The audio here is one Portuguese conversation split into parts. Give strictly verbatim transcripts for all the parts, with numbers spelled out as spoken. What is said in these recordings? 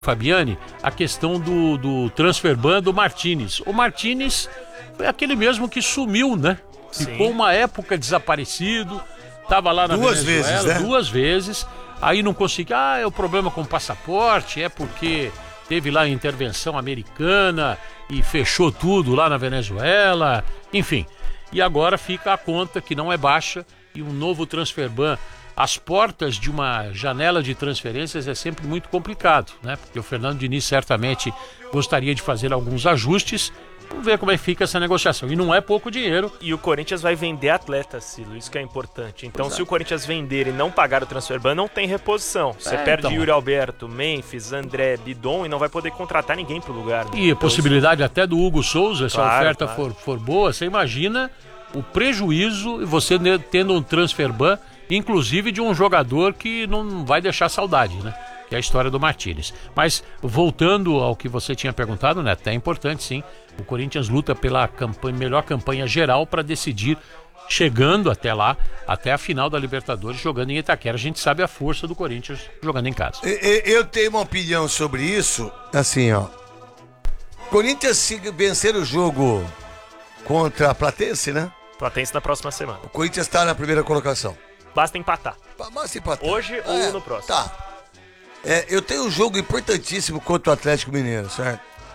Fabiane, a questão do, do transfer ban do Martínez. O Martínez foi aquele mesmo que sumiu, né? Sim. Ficou uma época desaparecido, tava lá na Duas Venezuela, vezes, né? duas vezes, aí não conseguiu, ah, é o problema com o passaporte, é porque teve lá a intervenção americana e fechou tudo lá na Venezuela, enfim. E agora fica a conta que não é baixa e um novo transfer ban. As portas de uma janela de transferências é sempre muito complicado, né? Porque o Fernando Diniz certamente gostaria de fazer alguns ajustes. Vamos ver como é que fica essa negociação. E não é pouco dinheiro. E o Corinthians vai vender atletas, Silo, isso que é importante. Então, Pois se é. o Corinthians vender e não pagar o transfer ban, não tem reposição. Você É, perde então. Yuri Alberto, Memphis, André, Bidon e não vai poder contratar ninguém pro lugar. Né? E a Então, possibilidade até do Hugo Souza, se a Claro, oferta claro. For, for boa, você imagina o prejuízo e você ne- tendo um transfer ban, inclusive de um jogador que não vai deixar saudade, né? Que é a história do Martínez. Mas voltando ao que você tinha perguntado, né? É importante sim. O Corinthians luta pela campanha, melhor campanha geral para decidir, chegando até lá, até a final da Libertadores, jogando em Itaquera. A gente sabe a força do Corinthians jogando em casa. E- e- Eu tenho uma opinião sobre isso. Assim, ó. Corinthians, se vencer o jogo contra a Platense, né? Platense na próxima semana. O Corinthians tá na primeira colocação. Basta empatar. Mas empatar. Hoje ou no próximo? Tá. É, eu tenho um jogo importantíssimo contra o Atlético Mineiro, certo?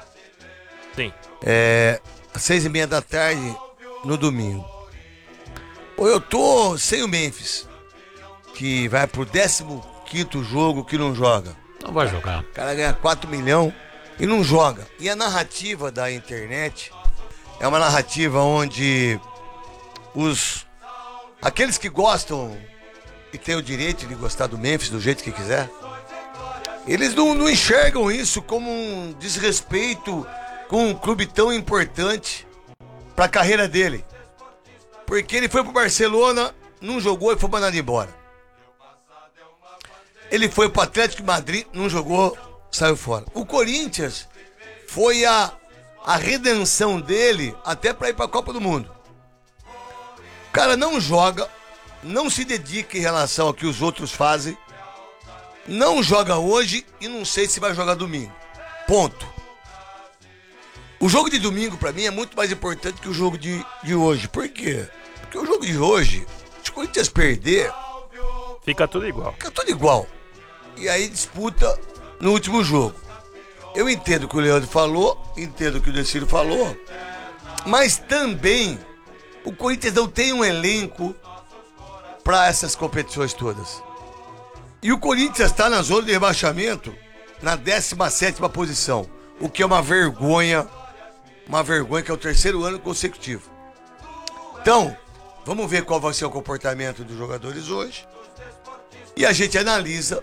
Sim. É, às seis e meia da tarde, no domingo. Ou eu tô sem o Memphis, que vai pro décimo quinto jogo que não joga. Não vai jogar. O cara ganha quatro milhões e não joga. E a narrativa da internet é uma narrativa onde os aqueles que gostam e têm o direito de gostar do Memphis do jeito que quiser, eles não, não enxergam isso como um desrespeito com um clube tão importante para a carreira dele. Porque ele foi pro Barcelona, não jogou e foi mandado embora. Ele foi pro Atlético de Madrid, não jogou, saiu fora. O Corinthians foi a, a redenção dele até para ir para a Copa do Mundo. O cara não joga, não se dedica em relação ao que os outros fazem, não joga hoje e não sei se vai jogar domingo. Ponto. O jogo de domingo pra mim é muito mais importante que o jogo de, de hoje. Por quê? Porque o jogo de hoje, se o Corinthians perder, Fica tudo igual. fica tudo igual. E aí disputa no último jogo. Eu entendo o que o Leandro falou, entendo o que o Decílio falou, mas também o Corinthians não tem um elenco para essas competições todas. E o Corinthians está na zona de rebaixamento na décima sétima posição, o que é uma vergonha, uma vergonha que é o terceiro ano consecutivo. Então, vamos ver qual vai ser o comportamento dos jogadores hoje e a gente analisa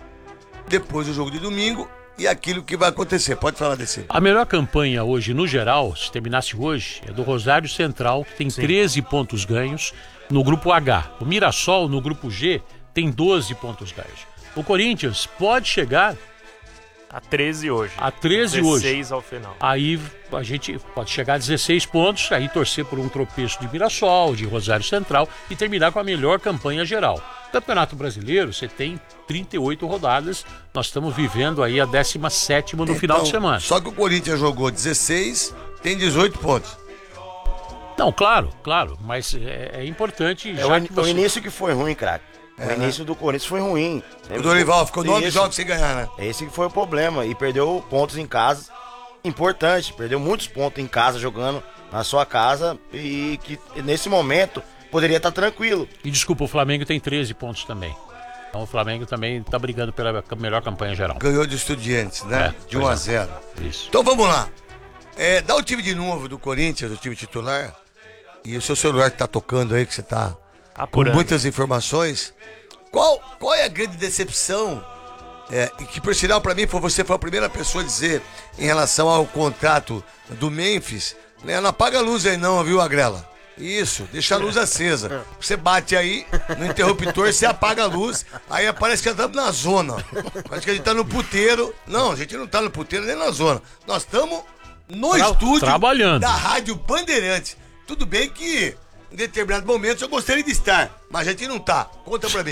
depois do jogo de domingo e aquilo que vai acontecer. Pode falar desse. A melhor campanha hoje, no geral, se terminasse hoje, é do Rosário Central, que tem Sim. treze pontos ganhos no grupo H. O Mirassol, no grupo G, tem doze pontos ganhos. O Corinthians pode chegar A treze hoje. a treze hoje. dezesseis ao final. Aí a gente pode chegar a dezesseis pontos, aí torcer por um tropeço de Mirassol, de Rosário Central e terminar com a melhor campanha geral. Campeonato Brasileiro, você tem trinta e oito rodadas, nós estamos vivendo aí a décima sétima no final de Então, semana. Só que o Corinthians jogou dezesseis, tem dezoito pontos. Não, claro, claro, mas é, é importante É já o, in- que você... o início que foi ruim, craque. O início do Corinthians foi ruim. O Dorival ficou nove Isso. jogos sem ganhar, né? Esse que foi o problema. E perdeu pontos em casa. Importante. Perdeu muitos pontos em casa, jogando na sua casa. E que nesse momento poderia estar tranquilo. E desculpa, o Flamengo tem treze pontos também. Então o Flamengo também está brigando pela melhor campanha geral. Ganhou de Estudiantes, né? É, de um pois a é. zero. Isso. Então vamos lá. É, dá o time de novo do Corinthians, o time titular. E o seu celular que tá tocando aí, que você tá com Apurando. muitas informações. Qual, qual é a grande decepção? É, e que por sinal pra mim foi você foi a primeira pessoa a dizer em relação ao contrato do Memphis. Né? Não apaga a luz aí não, viu, Agrela? Isso, deixa a luz acesa. Você bate aí no interruptor, você apaga a luz, aí parece que estamos na zona. Parece que a gente tá no puteiro. Não, a gente não tá no puteiro nem na zona. Nós estamos no Tra- estúdio trabalhando. da Rádio Bandeirantes. Tudo bem que em determinados momentos eu gostaria de estar, mas a gente não tá. Conta pra mim.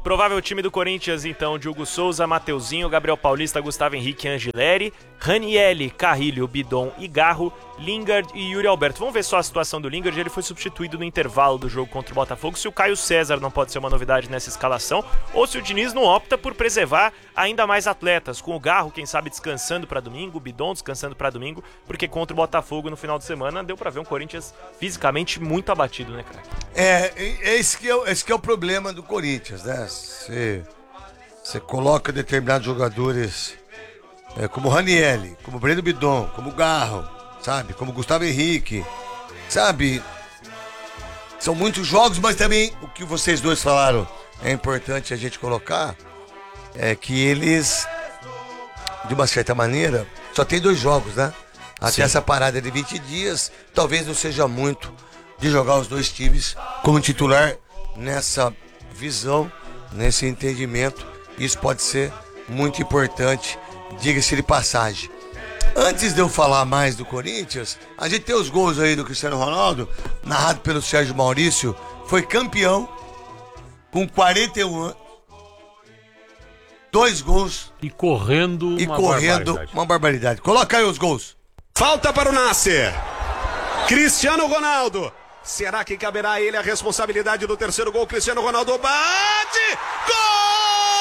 Provável time do Corinthians, então, Diogo Souza, Mateuzinho, Gabriel Paulista, Gustavo Henrique, Angileri, Ranieri, Carrilho, Bidon e Garro, Lingard e Yuri Alberto. Vamos ver só a situação do Lingard, ele foi substituído no intervalo do jogo contra o Botafogo, se o Caio César não pode ser uma novidade nessa escalação, ou se o Diniz não opta por preservar ainda mais atletas, com o Garro, quem sabe, descansando para domingo, o Bidon descansando para domingo, porque contra o Botafogo no final de semana deu para ver um Corinthians fisicamente muito abatido, né, cara? É, esse que é, esse que é o problema do Corinthians, né? Você, você coloca determinados jogadores é, como Ranieri, como Breno Bidon, como Garro, sabe? Como Gustavo Henrique, sabe? São muitos jogos, mas também o que vocês dois falaram é importante a gente colocar, é que eles, de uma certa maneira, só tem dois jogos, né? Até Sim. essa parada de vinte dias, talvez não seja muito de jogar os dois times como titular nessa visão, nesse entendimento. Isso pode ser muito importante, diga-se de passagem. Antes de eu falar mais do Corinthians, a gente tem os gols aí do Cristiano Ronaldo, narrado pelo Sérgio Maurício, foi campeão com quarenta e um anos, dois gols e correndo e uma correndo barbaridade. uma barbaridade. Coloca aí os gols. Falta para o Nasser. Cristiano Ronaldo. Será que caberá a ele a responsabilidade do terceiro gol? Cristiano Ronaldo bate! Gol!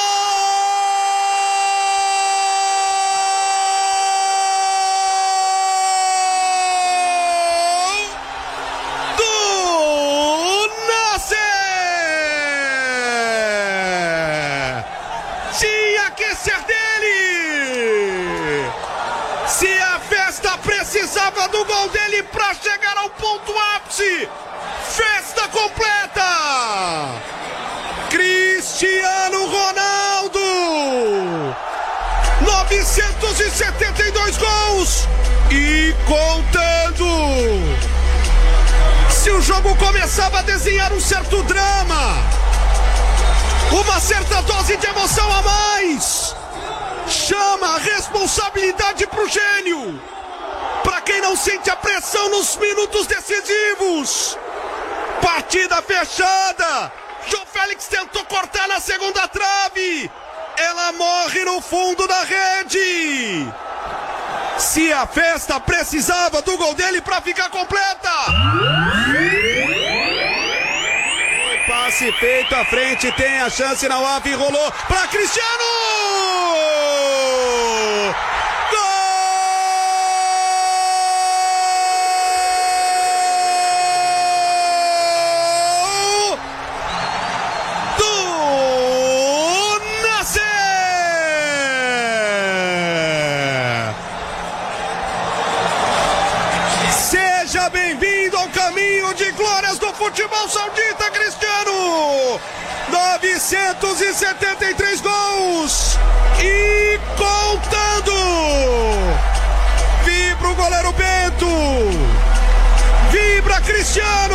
Do Nasser! Tinha que ser dele! Se a festa precisava do gol dele para chegar ao ponto ápice, festa completa! Cristiano Ronaldo! novecentos e setenta e dois gols e contando! Se o jogo começava a desenhar um certo drama, uma certa dose de emoção a mais, chama a responsabilidade pro gênio, pra quem não sente a pressão nos minutos decisivos. Partida fechada, João Félix tentou cortar na segunda trave, ela morre no fundo da rede. Se a festa precisava do gol dele pra ficar completa, passe feito à frente, tem a chance na U A V, rolou pra Cristiano! Futebol saudita, Cristiano! novecentos e setenta e três gols! E contando! Vibra o goleiro Bento! Vibra Cristiano!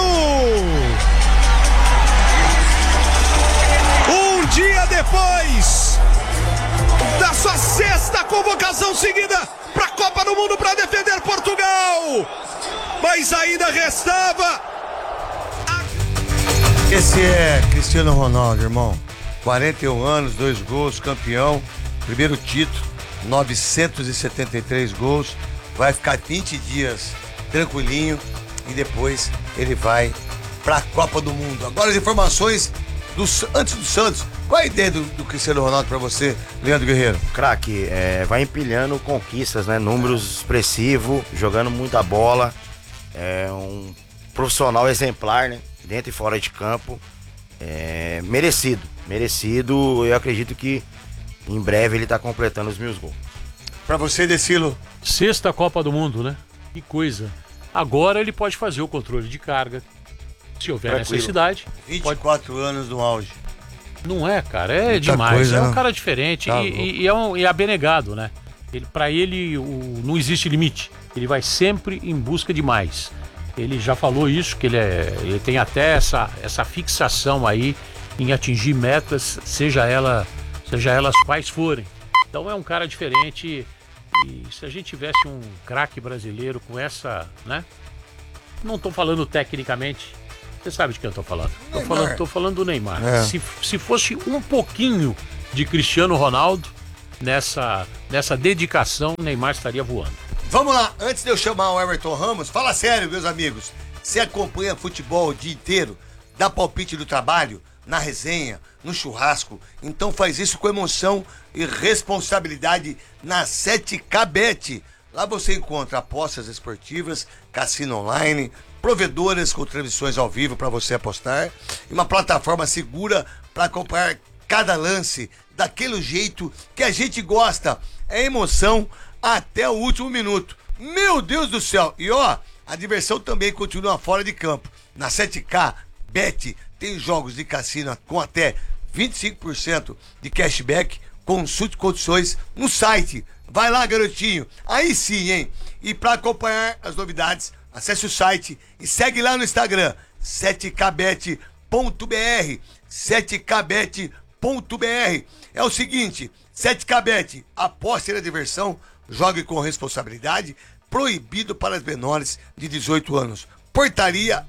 Um dia depois da sua sexta convocação seguida para a Copa do Mundo para defender Portugal! Mas ainda restava... Esse é Cristiano Ronaldo, irmão. quarenta e um anos, dois gols, campeão. Primeiro título, novecentos e setenta e três gols. Vai ficar vinte dias tranquilinho e depois ele vai pra Copa do Mundo. Agora as informações do, antes do Santos. Qual a ideia do, do Cristiano Ronaldo pra você, Leandro Guerreiro? Craque, é, vai empilhando conquistas, né? Números expressivos, jogando muita bola. É um profissional exemplar, né? Dentro e fora de campo, é, merecido, merecido, eu acredito que em breve ele tá completando os mil gols. Pra você, Decilo? Sexta Copa do Mundo, né? Que coisa. Agora ele pode fazer o controle de carga, se houver Tranquilo. necessidade. vinte e quatro pode... anos no auge. Não é, cara, é Muita demais. coisa, é um né? cara diferente Tá e, e, e é, um, e é abnegado, né? Ele, pra ele o, não existe limite, ele vai sempre em busca de mais. Ele já falou isso, que ele, é, ele tem até essa, essa fixação aí em atingir metas, seja, ela, seja elas quais forem. Então é um cara diferente e se a gente tivesse um craque brasileiro com essa, né? Não estou falando tecnicamente, Você sabe de quem eu tô falando. Tô Neymar. falando, tô falando do Neymar. É. Se, se fosse um pouquinho de Cristiano Ronaldo nessa, nessa dedicação, o Neymar estaria voando. Vamos lá, antes de eu chamar o Everton Ramos, fala sério, meus amigos. Você acompanha futebol o dia inteiro, dá palpite do trabalho, na resenha, no churrasco. Então faz isso com emoção e responsabilidade na sete K Bet. Lá você encontra apostas esportivas, cassino online, provedoras com transmissões ao vivo para você apostar e uma plataforma segura para acompanhar cada lance daquele jeito que a gente gosta. É emoção até o último minuto. Meu Deus do céu! E ó, a diversão também continua fora de campo. Na sete K Bet tem jogos de cassino com até vinte e cinco por cento de cashback. Consulte condições no site. Vai lá, garotinho. Aí sim, hein? E para acompanhar as novidades, acesse o site e segue lá no Instagram, sete K bet ponto B R. sete K bet ponto B R. É o seguinte, sete K Bet, aposte na diversão, jogue com responsabilidade, proibido para as menores de dezoito anos. Portaria,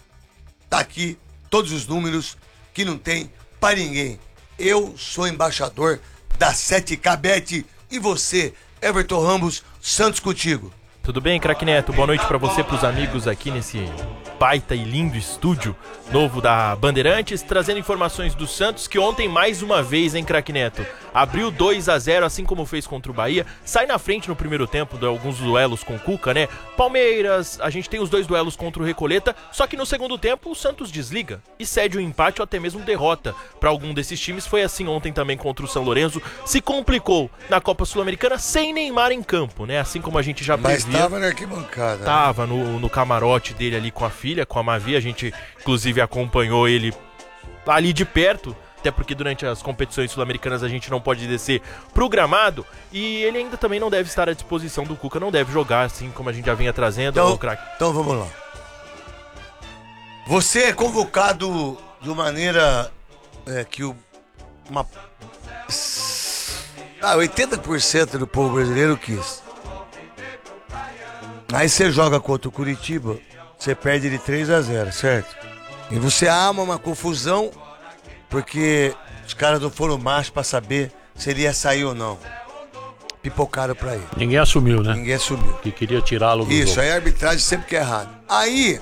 tá aqui todos os números que não tem para ninguém. Eu sou embaixador da sete K Bet e você, Everton Ramos, Santos contigo. Tudo bem, craque Neto? Boa noite pra você, pros amigos aqui nesse baita e lindo estúdio novo da Bandeirantes, trazendo informações do Santos, que ontem mais uma vez, hein, craque Neto, abriu dois a zero, assim como fez contra o Bahia, sai na frente no primeiro tempo de alguns duelos com o Cuca, né? Palmeiras, a gente tem os dois duelos contra o Recoleta, só que no segundo tempo o Santos desliga e cede o empate ou até mesmo derrota para algum desses times. Foi assim ontem também contra o São Lourenço, se complicou na Copa Sul-Americana sem Neymar em campo, né? Assim como a gente já Mas previa. tava na arquibancada. né? Tava no, no camarote dele ali com a filha, com a Mavi, a gente inclusive acompanhou ele ali de perto, até porque durante as competições sul-americanas a gente não pode descer pro gramado, e ele ainda também não deve estar à disposição do Cuca, não deve jogar assim como a gente já vinha trazendo, Então, o craque. então vamos lá. Você é convocado de maneira é, que o, uma, ah, oitenta por cento do povo brasileiro quis. Aí você joga contra o Curitiba, você perde de três a zero, certo? E você ama uma confusão, porque os caras não foram machos pra saber se ele ia sair ou não. Pipocaram pra ele. Ninguém assumiu, né? Ninguém assumiu. Que queria tirá-lo do Isso, jogo. aí a arbitragem sempre que é errado. Aí,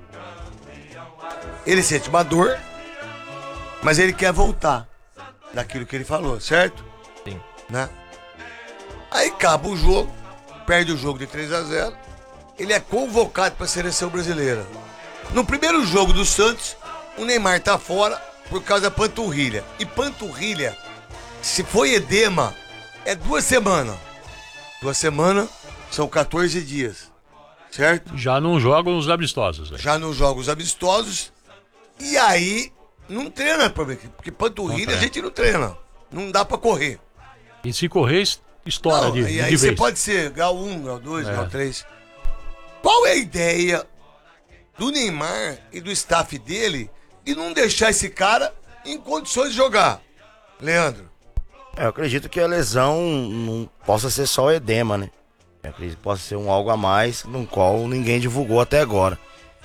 ele sente uma dor, mas ele quer voltar daquilo que ele falou, certo? Sim. Né? Aí acaba o jogo, perde o jogo de três a zero, ele é convocado para a seleção brasileira. No primeiro jogo do Santos, o Neymar tá fora por causa da panturrilha. E panturrilha, se foi edema, é duas semanas. Duas semanas são quatorze dias, certo? Já não jogam os amistosos, né? Já nos jogos amistosos. E aí, não treina, porque panturrilha Não treina. a gente não treina. Não dá pra correr. E se correr, estoura Não, de, e de aí você vez. pode ser grau um, grau dois, É. grau três. Qual é a ideia do Neymar e do staff dele de não deixar esse cara em condições de jogar? Leandro. É, eu acredito que a lesão não possa ser só edema, né? Eu acredito que possa ser um algo a mais, no qual ninguém divulgou até agora.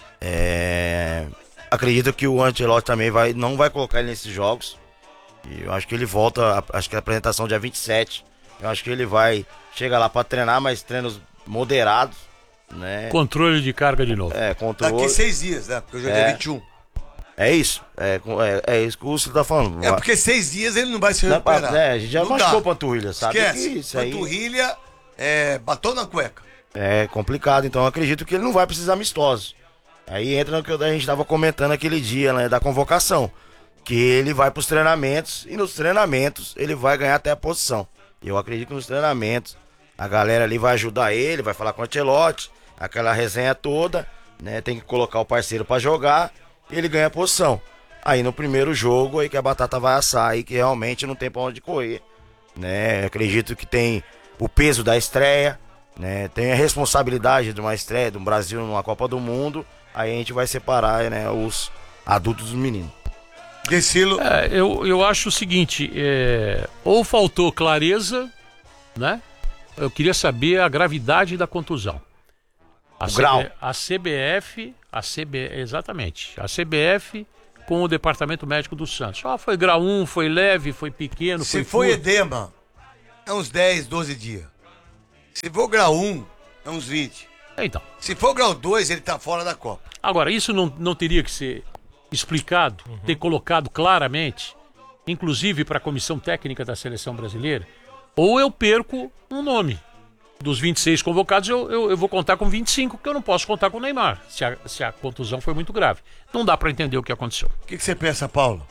É... Acredito que o Ancelotti também vai, não vai colocar ele nesses jogos. E eu acho que ele volta, acho que a apresentação dia vinte e sete. Eu acho que ele vai chegar lá para treinar, mas treinos moderados, né? Controle de carga de novo. É, controle. Daqui seis dias, né? Porque hoje é É. dia vinte e um. É isso. É, é, é isso que o Lúcio tá falando. É porque seis dias ele não vai se Não, recuperar. é, a gente já Não machucou dá. panturrilha, sabe? Esquece. Que isso aí Panturrilha é batom na cueca. é complicado, então eu acredito que ele não vai precisar amistosos. Aí entra no que a gente tava comentando aquele dia, né, da convocação. Que ele vai pros treinamentos e nos treinamentos ele vai ganhar até a posição. Eu acredito que nos treinamentos a galera ali vai ajudar ele, vai falar com o Ancelotti, aquela resenha toda, né? Tem que colocar o parceiro pra jogar e ele ganha a posição. Aí no primeiro jogo aí que a batata vai assar e que realmente não tem pra onde correr, né? Acredito que tem o peso da estreia, né? Tem a responsabilidade de uma estreia do Brasil numa Copa do Mundo. Aí a gente vai separar, né, os adultos dos meninos. Decilo. É, eu, eu acho o seguinte, é, ou faltou clareza, né? Eu queria saber a gravidade da contusão. A, O C B, grau. a C B F, a C B, exatamente, a C B F com o Departamento Médico do Santos. Ah, foi grau um, foi leve, foi pequeno, Se foi for curto. edema, é uns dez, doze dias. Se for grau um, é uns vinte. Então, Se for grau dois, ele tá fora da Copa. agora, isso não, não teria que ser explicado, ter colocado claramente, inclusive para a comissão técnica da seleção brasileira, ou eu perco um nome. Dos vinte e seis convocados, eu, eu, eu vou contar com vinte e cinco, que eu não posso contar com o Neymar, se a, se a contusão foi muito grave. Não dá para entender o que aconteceu. O que, que você pensa, Paulo?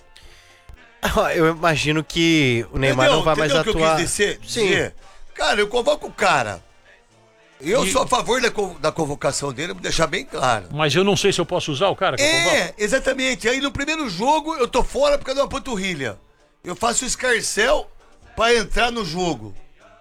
Eu imagino que o Neymar Entendeu? não vai mais Entendeu o que atuar. eu quis dizer? Sim. dizer? Cara, eu convoco o cara. Eu E- sou a favor da, co- da convocação dele, vou deixar bem claro. Mas eu não sei se eu posso usar o cara que eu convoco. É, exatamente. Aí no primeiro jogo eu tô fora por causa de uma panturrilha. Eu faço o escarcel pra entrar no jogo.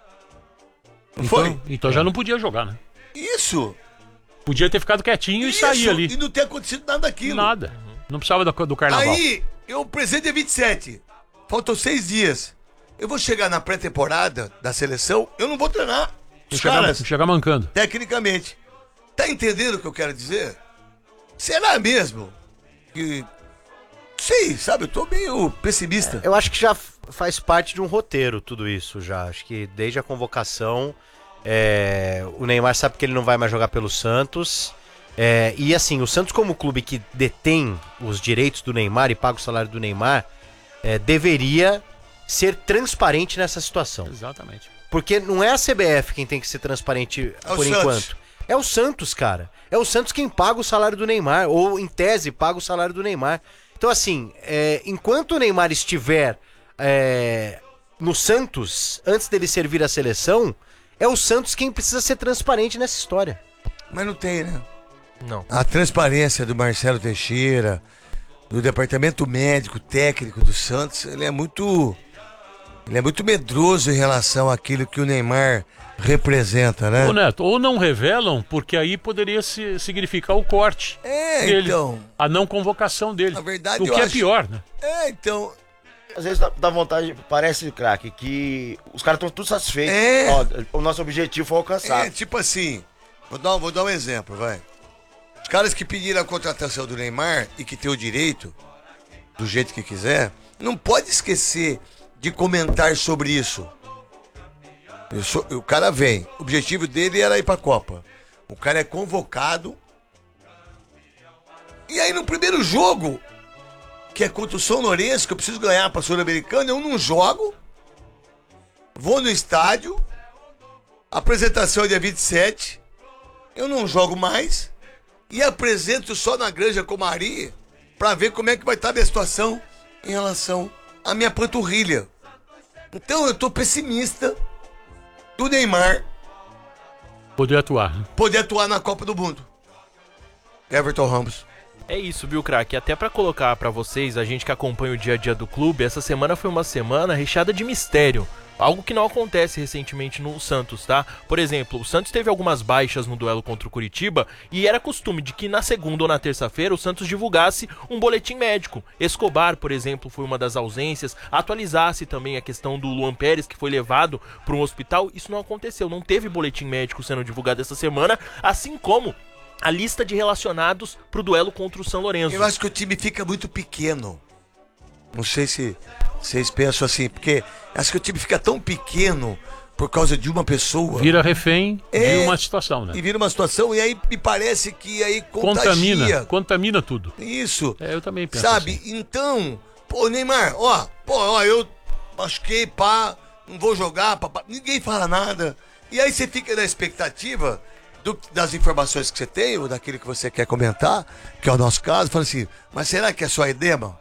Não foi? Então, então já não podia jogar, né? Isso. Podia ter ficado quietinho e Isso. sair ali. E não tem acontecido nada daquilo. Nada. Não precisava do, do carnaval. Aí, eu presente dia vinte e sete. Faltam seis dias. Eu vou chegar na pré-temporada da seleção, eu não vou treinar. Os chegar, caras, chegar mancando. tecnicamente. Tá entendendo o que eu quero dizer? Será mesmo que... Sei, sabe, eu tô meio pessimista. Eu acho que já f- faz parte de um roteiro tudo isso já. Acho que desde a convocação, é, o Neymar sabe que ele não vai mais jogar pelo Santos. É, e assim, o Santos como clube que detém os direitos do Neymar e paga o salário do Neymar, é, deveria ser transparente nessa situação. Exatamente. Porque não é a C B F quem tem que ser transparente É o por Santos. enquanto. É o Santos, cara. É o Santos quem paga o salário do Neymar, ou em tese paga o salário do Neymar. Então assim, é, enquanto o Neymar estiver é, no Santos, antes dele servir a seleção, é o Santos quem precisa ser transparente nessa história. Mas não tem, né? Não. A transparência do Marcelo Teixeira, do departamento médico, técnico do Santos, ele é muito... Ele é muito medroso em relação àquilo que o Neymar representa, né? Ô Neto, ou não revelam, porque aí poderia se, significar o corte É, dele, então... a não convocação dele. Na verdade, o eu que é acho- pior, né? É, então... Às vezes dá, dá vontade, parece, craque, que os caras estão tudo satisfeitos. É. Ó, o nosso objetivo foi alcançado. É, tipo assim, vou dar, vou dar um exemplo, vai. Os caras que pediram a contratação do Neymar e que tem o direito, do jeito que quiser, não pode esquecer de comentar sobre isso. Eu sou- o cara vem, o objetivo dele era ir pra Copa. O cara é convocado. E aí no primeiro jogo, que é contra o São Lourenço, que eu preciso ganhar pra Sul-Americana, eu não jogo. Vou no estádio. A apresentação é dia vinte e sete. Eu não jogo mais. E apresento só na Granja Comari pra ver como é que vai estar a minha situação em relação à minha panturrilha. Então eu tô pessimista do Neymar Poder atuar. Né? poder atuar na Copa do Mundo. Everton Ramos. É isso, viu, craque? Até pra colocar pra vocês, a gente que acompanha o dia a dia do clube, essa semana foi uma semana recheada de mistério. Algo que não acontece recentemente no Santos, tá? Por exemplo, o Santos teve algumas baixas no duelo contra o Curitiba e era costume de que na segunda ou na terça-feira o Santos divulgasse um boletim médico. Escobar, por exemplo, foi uma das ausências. Atualizasse também a questão do Luan Pérez, que foi levado para um hospital. Isso não aconteceu, não teve boletim médico sendo divulgado essa semana, assim como a lista de relacionados pro duelo contra o São Lourenço. Eu acho que o time fica muito pequeno. Não sei se vocês pensam assim, porque acho que o time fica tão pequeno por causa de uma pessoa. Vira refém É, de uma situação, né? E vira uma situação, e aí me parece que aí contagia. Contamina, contamina tudo. Isso. É, eu também penso Sabe? assim. Então, pô, Neymar, ó, pô, ó, eu machuquei, pá, não vou jogar, pá, pá, ninguém fala nada. E aí você fica na expectativa do- das informações que você tem, ou daquilo que você quer comentar, que é o nosso caso, fala assim, mas será que é só edema?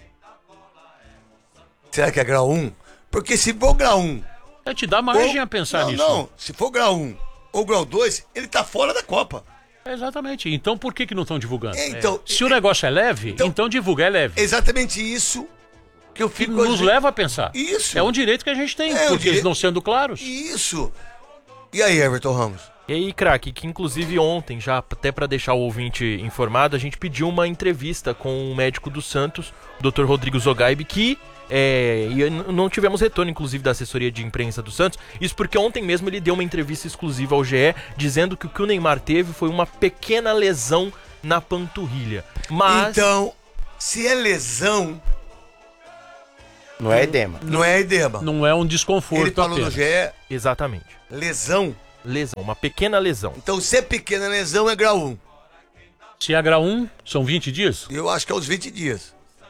Será que é grau um? Porque se for grau um... É te dá margem ou- a pensar não, nisso. Não, se for grau um ou grau dois, ele tá fora da Copa. É, exatamente. Então por que que não estão divulgando? É, então, Se o negócio é leve, então, então- divulga, é leve. Exatamente isso que eu Que fico... nos leva a pensar. Isso. É um direito que a gente tem, É, um porque eles direito- não sendo claros. Isso. E aí, Everton Ramos? E aí, craque, que inclusive ontem, já até para deixar o ouvinte informado, a gente pediu uma entrevista com o médico do Santos, o doutor Rodrigo Zogaib, que É, e não tivemos retorno, inclusive, da assessoria de imprensa do Santos. Isso porque ontem mesmo ele deu uma entrevista exclusiva ao G E, dizendo que o que o Neymar teve foi uma pequena lesão na panturrilha. Mas... Então, se é lesão... Não é edema. Não é edema. Não é um desconforto. Ele falou apenas. no G E, Exatamente. lesão. Lesão, uma pequena lesão. Então, se é pequena lesão, é grau um. Se é grau um, são vinte dias? Eu acho que é uns vinte dias.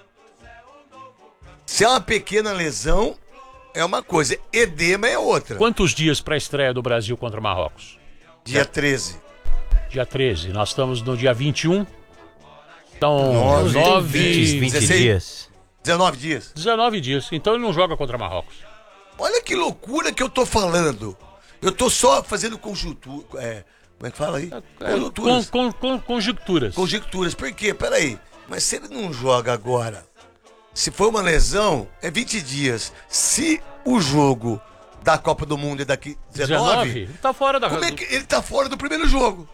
Se é uma pequena lesão, é uma coisa. Edema é outra. Quantos dias para a estreia do Brasil contra Marrocos? Dia treze. Dia treze. Nós estamos no dia vinte e um. Então, Nove, nove, vinte, vinte dezesseis. dias. dezenove dias. dezenove dias. Então ele não joga contra Marrocos. Olha que loucura que eu tô falando. Eu tô só fazendo conjuntura. É, como é que fala aí? Conjunturas. Com, com, com, conjecturas. Conjecturas. Por quê? Peraí. Mas se ele não joga agora, se for uma lesão, é vinte dias. Se o jogo da Copa do Mundo é daqui dezenove, dezenove? Tá fora da... como é que ele tá fora do primeiro jogo?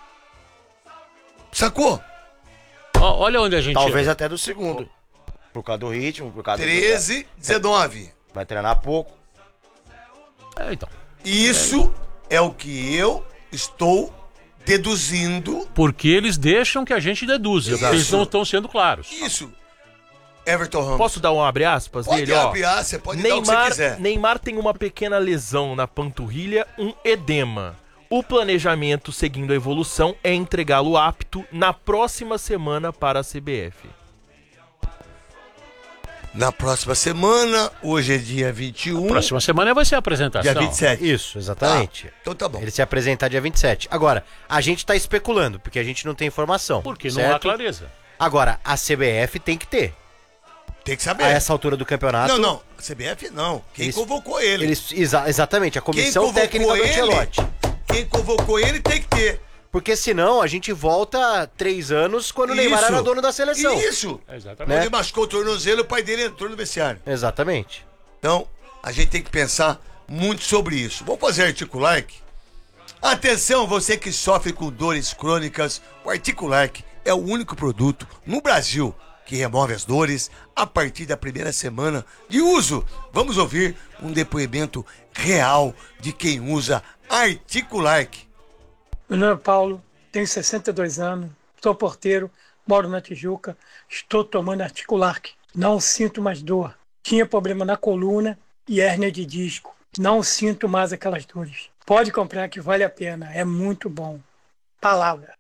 Sacou? Ó, olha onde a gente... Talvez até do segundo. Por causa do ritmo, por causa treze, dezenove. do... Vai treinar pouco. É, então. Isso é o que eu estou deduzindo. Porque eles deixam que a gente deduza. Isso. Porque eles não estão sendo claros. Isso. Everton Ramos. Posso dar um abre aspas Pode dele? Ó, abrir, ah, você pode dar o que você Neymar, quiser. Neymar tem uma pequena lesão na panturrilha, um edema. O planejamento, seguindo a evolução, é entregá-lo apto na próxima semana para a C B F. Na próxima semana, hoje é dia vinte e um. Próxima semana vai ser a apresentação. Dia vinte e sete. Isso, exatamente. Ah, então tá bom. Ele se apresentar dia vinte e sete. Agora, a gente tá especulando, porque a gente não tem informação. Porque não certo? há clareza. Agora, a C B F tem que ter. Tem que saber. A essa altura do campeonato. Não, não. A C B F não. Quem Eles- convocou ele. Eles, exa- exatamente, a comissão convocou técnica do ele? Ancelotti. Quem convocou ele tem que ter. Porque senão a gente volta três anos quando o Neymar Isso. era dono da seleção. Isso. É, Quando exatamente. ele machucou o tornozelo, o pai dele entrou no vestiário. Exatamente. Então, a gente tem que pensar muito sobre isso. Vamos fazer Articulark? Atenção, você que sofre com dores crônicas, o Articulark é o único produto no Brasil que remove as dores a partir da primeira semana de uso. Vamos ouvir um depoimento real de quem usa Articulark. Meu nome é Paulo, tenho sessenta e dois anos, sou porteiro, moro na Tijuca, estou tomando Articulark. Não sinto mais dor. Tinha problema na coluna e hérnia de disco. Não sinto mais aquelas dores. Pode comprar que vale a pena, é muito bom. Palavra.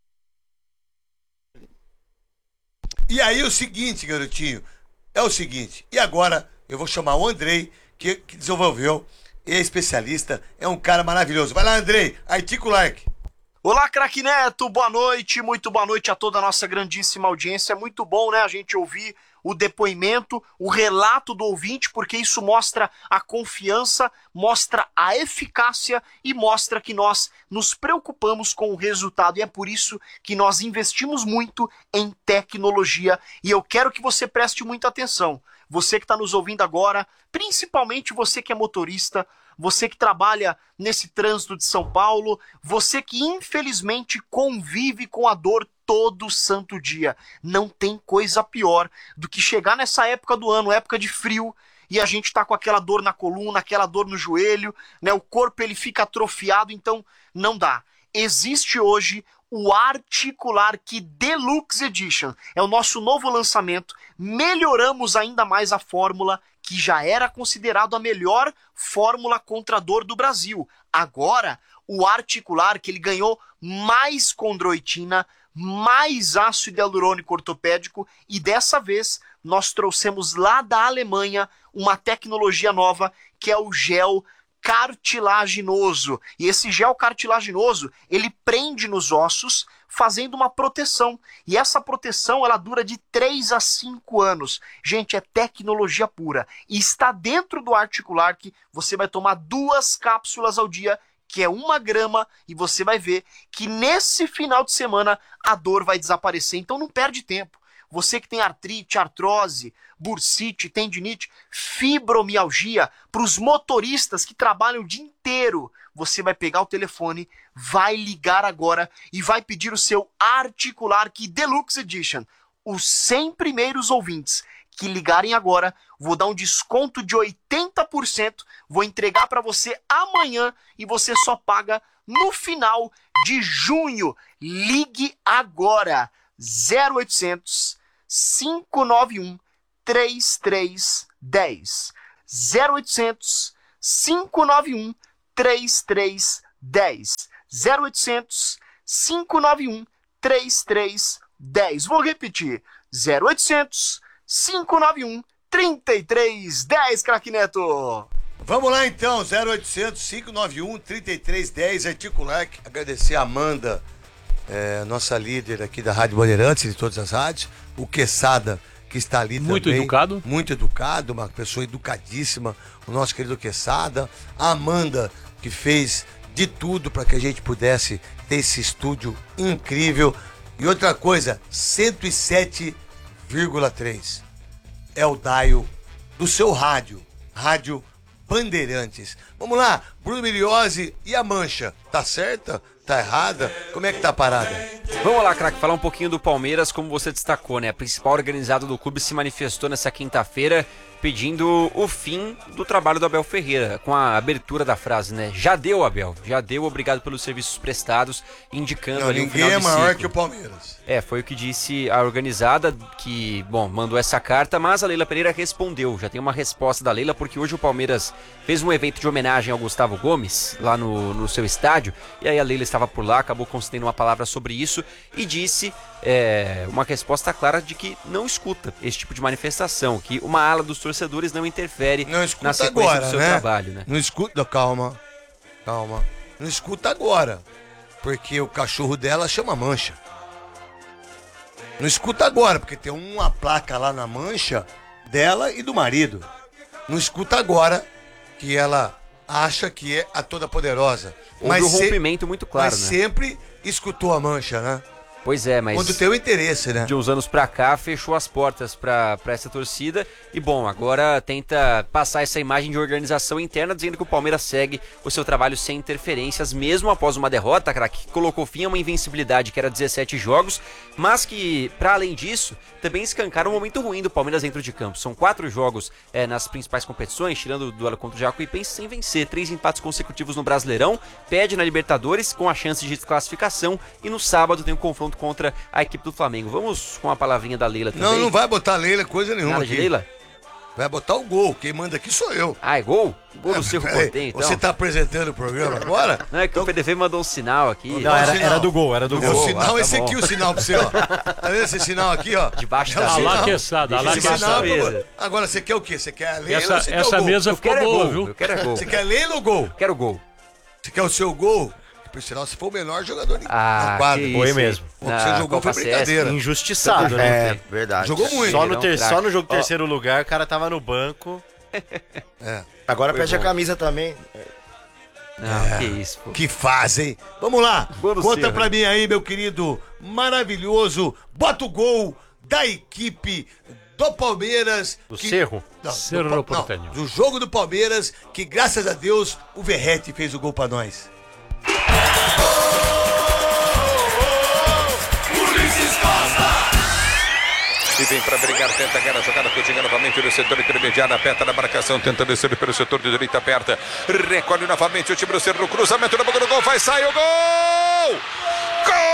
E aí o seguinte, garotinho, é o seguinte, e agora eu vou chamar o Andrei, que, que desenvolveu, é especialista, é um cara maravilhoso. Vai lá, Andrei, Articulark. Olá, craque Neto, boa noite, muito boa noite a toda a nossa grandíssima audiência. É muito bom, né, a gente ouvir o depoimento, o relato do ouvinte, porque isso mostra a confiança, mostra a eficácia e mostra que nós nos preocupamos com o resultado. E é por isso que nós investimos muito em tecnologia. E eu quero que você preste muita atenção. Você que está nos ouvindo agora, principalmente você que é motorista, você que trabalha nesse trânsito de São Paulo, você que infelizmente convive com a dor todo santo dia. Não tem coisa pior do que chegar nessa época do ano, época de frio, e a gente tá com aquela dor na coluna, aquela dor no joelho, né? O corpo ele fica atrofiado, então não dá. Existe hoje o Articulark Deluxe Edition. É o nosso novo lançamento. Melhoramos ainda mais a fórmula, que já era considerado a melhor fórmula contra a dor do Brasil. Agora, o Articulark ele ganhou mais condroitina, mais ácido hialurônico ortopédico e dessa vez nós trouxemos lá da Alemanha uma tecnologia nova que é o gel cartilaginoso. E esse gel cartilaginoso, ele prende nos ossos, fazendo uma proteção. E essa proteção, ela dura de três a cinco anos. Gente, é tecnologia pura. E está dentro do Articulark, você vai tomar duas cápsulas ao dia, que é uma grama, e você vai ver que nesse final de semana a dor vai desaparecer. Então não perde tempo. Você que tem artrite, artrose, bursite, tendinite, fibromialgia, para os motoristas que trabalham o dia inteiro, você vai pegar o telefone, vai ligar agora e vai pedir o seu Articulark Deluxe Edition. Os cem primeiros ouvintes que ligarem agora, vou dar um desconto de oitenta por cento, vou entregar para você amanhã e você só paga no final de junho. Ligue agora, zero oitocentos, cinco nove um, três três um zero, zero oitocentos, cinco nove um, três três um zero, zero oitocentos, cinco nove um, três três um zero. Vou repetir, zero oitocentos, cinco nove um, três três um zero, craque Neto. Vamos lá então, zero oitocentos, cinco nove um, três três um zero, Articular. Agradecer a Amanda, é, nossa líder aqui da Rádio Bandeirantes, de todas as rádios, o Quesada, que está ali Muito também. educado. Muito educado, uma pessoa educadíssima, o nosso querido Quesada. A Amanda, que fez de tudo para que a gente pudesse ter esse estúdio incrível. E outra coisa, cento e sete vírgula três é o dial do seu rádio, Rádio Bandeirantes. Vamos lá, Bruno Miliose, e a mancha? Tá certa? Tá errada? Como é que tá a parada? Vamos lá, craque, falar um pouquinho do Palmeiras, como você destacou, né? A principal organizada do clube se manifestou nessa quinta-feira pedindo o fim do trabalho do Abel Ferreira, com a abertura da frase, né? Já deu, Abel, já deu, obrigado pelos serviços prestados, indicando Não, ali um ninguém final é de maior ciclo. que o Palmeiras. É, foi o que disse a organizada, que, bom, mandou essa carta, mas a Leila Pereira respondeu. Já tem uma resposta da Leila, porque hoje o Palmeiras fez um evento de homenagem ao Gustavo Gomes, lá no, no seu estádio, e aí a Leila estava por lá, acabou concedendo uma palavra sobre isso, e disse é, uma resposta clara de que não escuta esse tipo de manifestação, que uma ala dos torcedores não interfere Não escuta na sequência agora, do seu né? trabalho, né? Não escuta, calma, calma. Não escuta agora, porque o cachorro dela chama Mancha. Não escuta agora, porque tem uma placa lá na mancha dela e do marido. Não escuta agora, que ela acha que é a toda poderosa. Houve um se- rompimento muito claro, mas né? sempre escutou a mancha, né? Pois é, mas Quando tem o interesse, né? de uns anos pra cá fechou as portas pra, pra essa torcida e, bom, agora tenta passar essa imagem de organização interna, dizendo que o Palmeiras segue o seu trabalho sem interferências, mesmo após uma derrota, craque, que colocou fim a uma invencibilidade que era dezessete jogos, mas que, pra além disso, também escancaram um momento ruim do Palmeiras dentro de campo. São quatro jogos é, nas principais competições, tirando o duelo contra o Jacuipense, sem vencer, três empates consecutivos no Brasileirão, perde na Libertadores com a chance de desclassificação e no sábado tem um confronto contra a equipe do Flamengo. Vamos com a palavrinha da Leila também. Não, não vai botar Leila coisa nenhuma Nada aqui. de Leila? Vai botar o gol. Quem manda aqui sou eu. Ah, é gol? Gol do É, Cerro peraí, Porteño, então. Você tá apresentando o programa agora? Não, é que o P D V mandou um sinal aqui. Não, era, sinal. era do gol, era do É o gol. sinal, Ah, tá esse bom. aqui, o sinal pra você, ó. Tá vendo esse sinal aqui, ó? Debaixo É o da sinal. Alá Quesada, alá Esse sinal Quesada. é pra- Beleza. Agora, você quer o quê? Você quer a Leila Essa, ou você quer essa o gol? mesa Eu ficou quero é boa, gol, viu? eu quero é gol. Você quer Leila ou gol? Quero gol. Você quer o seu gol? Por sinal, você foi o melhor jogador de- Ah, na quadra. que Foi isso, mesmo. hein? O que você Na jogou foi Copa C S. brincadeira. Injustiçado, né? É, verdade. Jogou muito. Só no, Virou um ter- craque. só no jogo Ó. terceiro lugar, o cara tava no banco. Agora Foi perde bom. a camisa também. Não, que isso, pô. Que fazem. Vamos lá. Boa no Conta Cerro. pra mim aí, meu querido maravilhoso. Bota o gol da equipe do Palmeiras. Do que- Cerro? Não, Cerro do, Pa- Porteño. não, do jogo do Palmeiras, que graças a Deus o Verratti fez o gol pra nós. E vem para brigar, tenta ganhar a jogada, cozinha novamente no setor intermediário, aperta na marcação, tenta descer pelo setor de direita, aperta, recolhe novamente o time do Cerro, cruzamento na boca do gol, vai sair o gol! Gol!